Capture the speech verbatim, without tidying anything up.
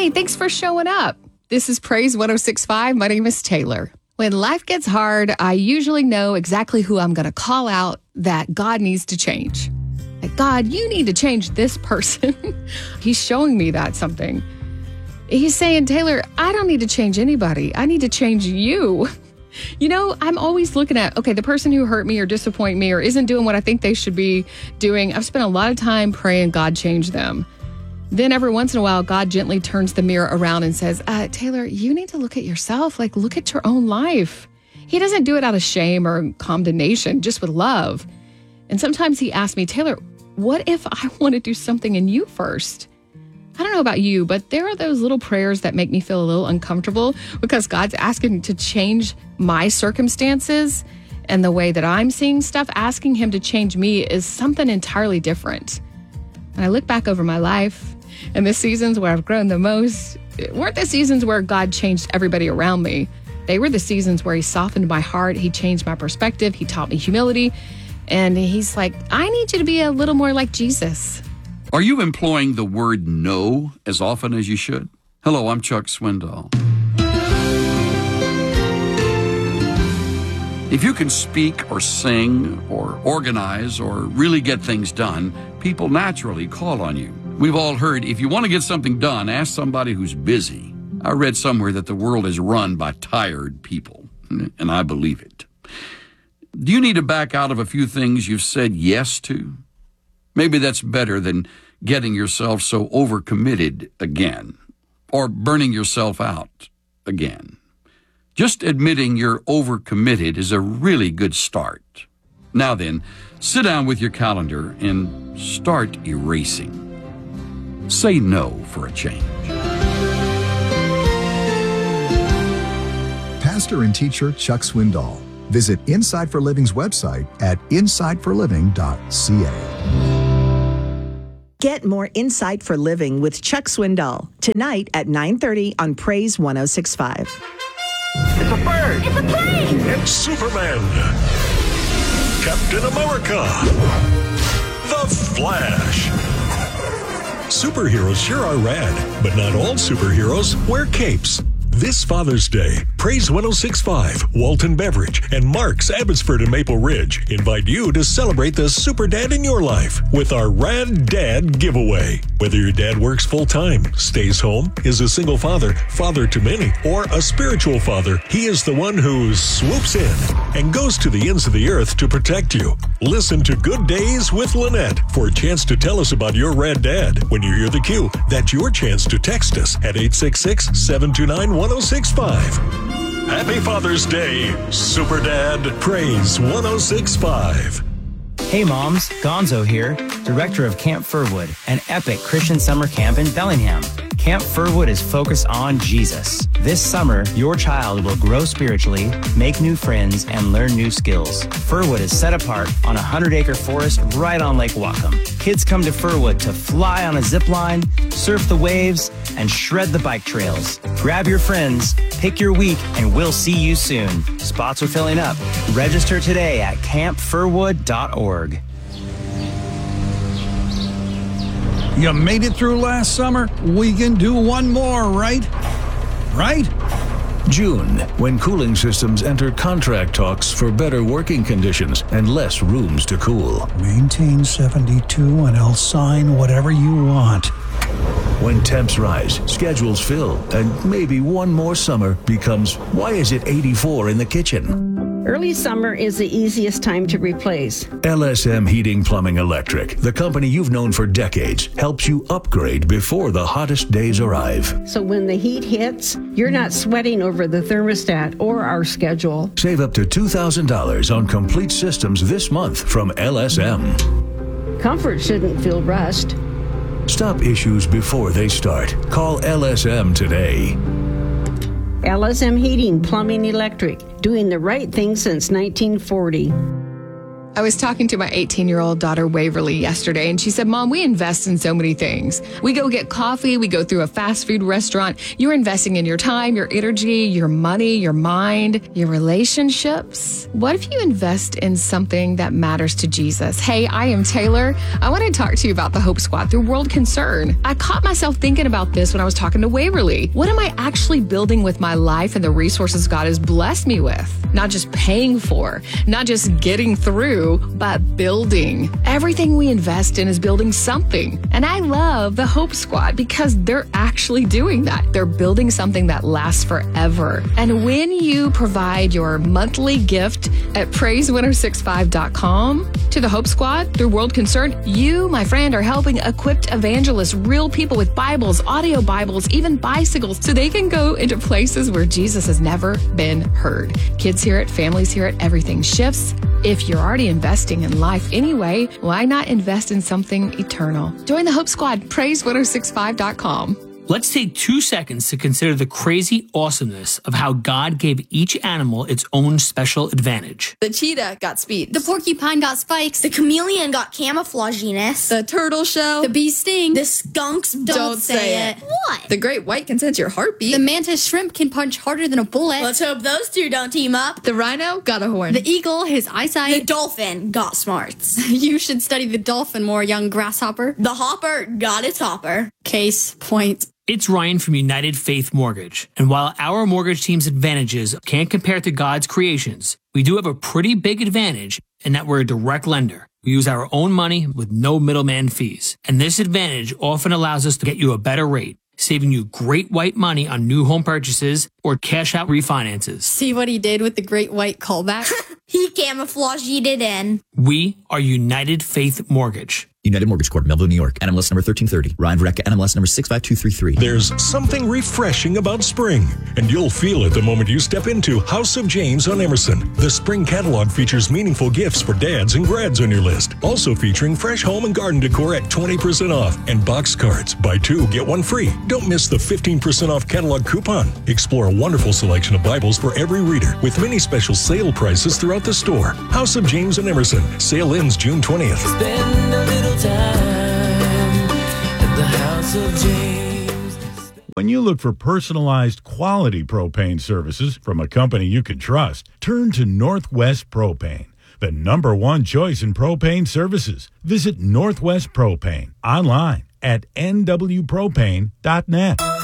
Hey, thanks for showing up. This is Praise one oh six point five. My name is Taylor. When life gets hard, I usually know exactly who I'm going to call out that God needs to change. Like, God, you need to change this person. He's showing me that something. He's saying, Taylor, I don't need to change anybody. I need to change you. You know, I'm always looking at, okay, the person who hurt me or disappoint me or isn't doing what I think they should be doing. I've spent a lot of time praying God change them. Then every once in a while, God gently turns the mirror around and says, uh, Taylor, you need to look at yourself. Like, look at your own life. He doesn't do it out of shame or condemnation, just with love. And sometimes he asks me, Taylor, what if I want to do something in you first? I don't know about you, but there are those little prayers that make me feel a little uncomfortable because God's asking to change my circumstances and the way that I'm seeing stuff. Asking him to change me is something entirely different. And I look back over my life, and the seasons where I've grown the most weren't the seasons where God changed everybody around me. They were the seasons where he softened my heart. He changed my perspective. He taught me humility. And he's like, I need you to be a little more like Jesus. Are you employing the word no as often as you should? Hello, I'm Chuck Swindoll. If you can speak or sing or organize or really get things done, people naturally call on you. We've all heard, if you want to get something done, ask somebody who's busy. I read somewhere that the world is run by tired people, and I believe it. Do you need to back out of a few things you've said yes to? Maybe that's better than getting yourself so overcommitted again, or burning yourself out again. Just admitting you're overcommitted is a really good start. Now then, sit down with your calendar and start erasing. Say no for a change. Pastor and teacher Chuck Swindoll. Visit Inside for Living's website at inside for living dot c a. Get more Insight for Living with Chuck Swindoll tonight at nine thirty on Praise one oh six point five. It's a bird. It's a plane. It's Superman. Captain America. The Flash. Superheroes sure are rad, but not all superheroes wear capes. This Father's Day, Praise one oh six point five, Walton Beverage, and Mark's Abbotsford and Maple Ridge invite you to celebrate the super dad in your life with our Rad Dad giveaway. Whether your dad works full-time, stays home, is a single father, father to many, or a spiritual father, he is the one who swoops in and goes to the ends of the earth to protect you. Listen to Good Days with Lynette for a chance to tell us about your Rad Dad. When you hear the cue, that's your chance to text us at eight six six, seven two nine, one oh six five. Happy Father's Day, Super Dad. Praise one oh six point five. Hey moms, Gonzo here, director of Camp Furwood, an epic Christian summer camp in Bellingham. Camp Furwood is focused on Jesus. This summer, your child will grow spiritually, make new friends, and learn new skills. Furwood is set apart on a hundred-acre forest right on Lake Whatcom. Kids come to Furwood to fly on a zip line, surf the waves, and shred the bike trails. Grab your friends, pick your week, and we'll see you soon. Spots are filling up. Register today at camp furwood dot org. You made it through last summer. We can do one more, right? Right? June, when cooling systems enter contract talks for better working conditions and less rooms to cool. Maintain seventy-two and I'll sign whatever you want. When temps rise, schedules fill, and maybe one more summer becomes, why is it eighty-four in the kitchen? Early summer is the easiest time to replace. L S M Heating Plumbing Electric, the company you've known for decades, helps you upgrade before the hottest days arrive. So when the heat hits, you're not sweating over the thermostat or our schedule. Save up to two thousand dollars on complete systems this month from L S M. Comfort shouldn't feel rushed. Stop issues before they start. Call L S M today. L S M Heating, Plumbing, Electric, doing the right thing since nineteen forty. I was talking to my eighteen-year-old daughter, Waverly, yesterday, and she said, Mom, we invest in so many things. We go get coffee. We go through a fast food restaurant. You're investing in your time, your energy, your money, your mind, your relationships. What if you invest in something that matters to Jesus? Hey, I am Taylor. I want to talk to you about the Hope Squad through World Concern. I caught myself thinking about this when I was talking to Waverly. What am I actually building with my life and the resources God has blessed me with? Not just paying for, not just getting through, but building. Everything we invest in is building something. And I love the Hope Squad because they're actually doing that. They're building something that lasts forever. And when you provide your monthly gift at praise one oh six five dot com to the Hope Squad through World Concern, you, my friend, are helping equipped evangelists, real people with Bibles, audio Bibles, even bicycles, so they can go into places where Jesus has never been heard. Kids hear it, families hear it, everything shifts. If you're already investing in life anyway, why not invest in something eternal? Join the Hope Squad, praise one oh six five dot com. Let's take two seconds to consider the crazy awesomeness of how God gave each animal its own special advantage. The cheetah got speed. The porcupine got spikes. The chameleon got camouflaginess. The turtle shell. The bee sting. The skunks don't, don't say, say it. it. What? The great white can sense your heartbeat. The mantis shrimp can punch harder than a bullet. Let's hope those two don't team up. The rhino got a horn. The eagle, his eyesight. The dolphin got smarts. You should study the dolphin more, young grasshopper. The hopper got its hopper. Case point. It's Ryan from United Faith Mortgage. And while our mortgage team's advantages can't compare to God's creations, we do have a pretty big advantage in that we're a direct lender. We use our own money with no middleman fees. And this advantage often allows us to get you a better rate, saving you great white money on new home purchases or cash out refinances. See what he did with the great white callback? He camouflaged it in. We are United Faith Mortgage. United Mortgage Corp, Melville, New York. N M L S number thirteen thirty. Ryan Varecka, N M L S number six five two three three. There's something refreshing about spring, and you'll feel it the moment you step into House of James on Emerson. The spring catalog features meaningful gifts for dads and grads on your list. Also featuring fresh home and garden decor at twenty percent off and box cards. Buy two, get one free. Don't miss the fifteen percent off catalog coupon. Explore a wonderful selection of Bibles for every reader with many special sale prices throughout the store. House of James on Emerson. Sale ends June twentieth. Spend a little time at the House of James. When you look for personalized quality propane services from a company you can trust, turn to Northwest Propane, the number one choice in propane services. Visit Northwest Propane online at n w propane dot net.